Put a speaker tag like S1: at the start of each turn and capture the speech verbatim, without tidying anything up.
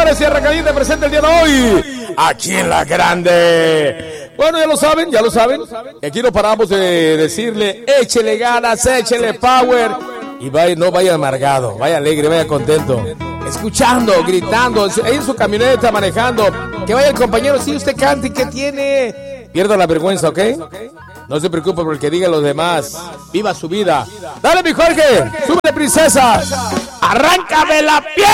S1: señores, Sierra Caliente presenta el día de hoy aquí en La Grande. Bueno, ya lo saben, ya lo saben. Aquí no paramos de decirle, échele ganas, échele power. Y vaya, no vaya amargado, vaya alegre, vaya contento. Escuchando, gritando, ahí en su camioneta, manejando. Que vaya el compañero, sí, usted cante, ¿qué tiene? Pierda la vergüenza, ¿ok? No se preocupe por el que digan los demás. Viva su vida. Dale, mi Jorge, súbele, princesa. Arráncame la piel.